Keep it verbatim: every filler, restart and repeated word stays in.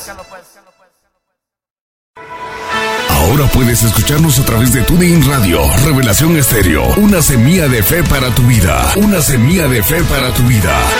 Ahora puedes escucharnos a través de TuneIn Radio, Revelación Estéreo, una semilla de fe para tu vida, una semilla de fe para tu vida.